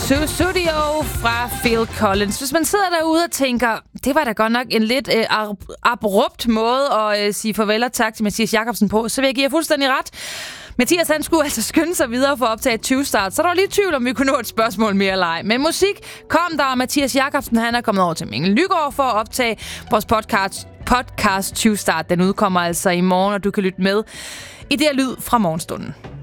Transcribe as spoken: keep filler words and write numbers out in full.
Sussudio fra Phil Collins. Hvis man sidder derude og tænker, det var da godt nok en lidt øh, abrupt måde at øh, sige farvel og tak til Mathias Jakobsen på, så vil jeg give jer fuldstændig ret. Mathias, han skulle altså skynde sig videre for at optage tyve start, så der var lige tvivl, om vi kunne nå et spørgsmål mere eller ej. Men musik kom der, og Mathias Jakobsen, han er kommet over til Mikkel Lygaard for at optage vores podcast, podcast tyve start. Den udkommer altså i morgen, og du kan lytte med i det her lyd fra morgenstunden.